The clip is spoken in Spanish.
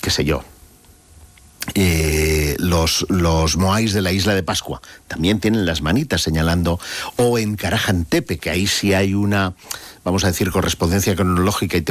qué sé yo, los moais de la isla de Pascua también tienen las manitas señalando, o en Karajantepe, que ahí sí hay una, vamos a decir, correspondencia cronológica y